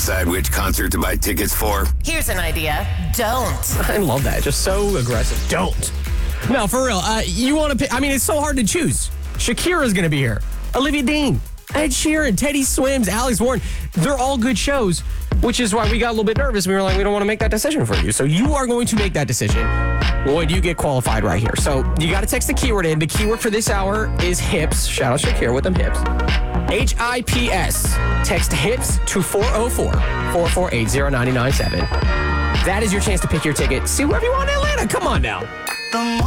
decide which concert to buy tickets for? Here's an idea. Don't. I love that. Just so aggressive. Don't. No, for real. You want to pick? I mean, it's so hard to choose. Shakira's going to be here. Olivia Dean, Ed Sheeran, Teddy Swims, Alex Warren. They're all good shows, which is why we got a little bit nervous. We were like, we don't want to make that decision for you. So you are going to make that decision when you get qualified right here. So you got to text the keyword in. The keyword for this hour is hips. Shout out Shakira with them hips. HIPS. Text HIPS to 404-448-0997. That is your chance to pick your ticket. See wherever you want in Atlanta. Come on now.